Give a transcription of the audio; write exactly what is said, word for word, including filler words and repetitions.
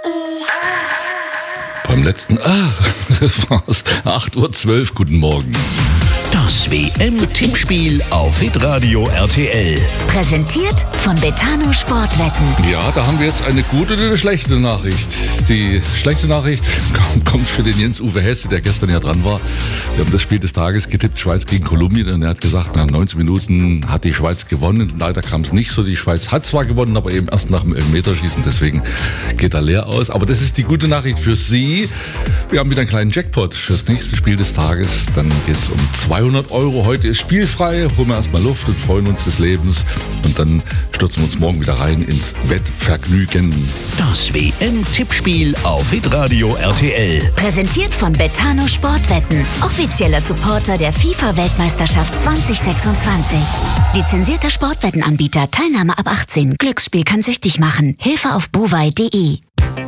Beim letzten, ah, war es acht Uhr zwölf, guten Morgen. Das W M-Tippspiel auf Hitradio R T L. Präsentiert von Betano Sportwetten. Ja, da haben wir jetzt eine gute und eine schlechte Nachricht. Die schlechte Nachricht kommt für den Jens-Uwe Hesse, der gestern ja dran war. Wir haben das Spiel des Tages getippt, Schweiz gegen Kolumbien. Und er hat gesagt, nach neunzehn Minuten hat die Schweiz gewonnen. Leider kam es nicht so. Die Schweiz hat zwar gewonnen, aber eben erst nach dem Elfmeterschießen. Deswegen geht er leer aus. Aber das ist die gute Nachricht für Sie. Wir haben wieder einen kleinen Jackpot fürs nächste Spiel des Tages. Dann geht es um zweihundert Euro. Heute ist spielfrei. Holen wir erstmal Luft und freuen uns des Lebens. Und dann stürzen wir uns morgen wieder rein ins Wettvergnügen. Das W M-Tippspiel auf Hitradio R T L. Präsentiert von Betano Sportwetten. Offizieller Supporter der FIFA-Weltmeisterschaft zwanzig sechsundzwanzig. Lizenzierter Sportwettenanbieter. Teilnahme ab achtzehn. Glücksspiel kann süchtig machen. Hilfe auf buwei punkt de.